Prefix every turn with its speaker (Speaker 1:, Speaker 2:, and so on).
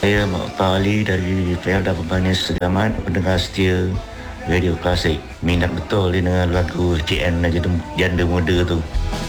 Speaker 1: Saya Mak Ali dari Felda Pemanis Segamat, pendengar setia Radio Klasik. Minat betul dengan lagu CN Janda Muda tu.